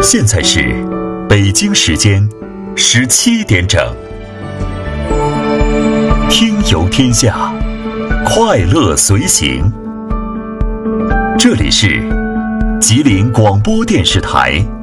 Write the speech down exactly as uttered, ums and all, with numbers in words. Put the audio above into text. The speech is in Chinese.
现在是北京时间十七点整。听游天下，快乐随行。这里是吉林广播电视台